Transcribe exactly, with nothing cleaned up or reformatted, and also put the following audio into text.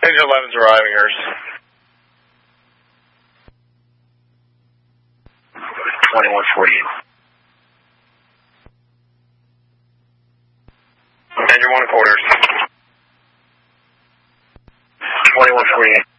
Engine eleven's arriving, yours. twenty-one forty-eight. Engine one quarters. twenty-one forty-eight.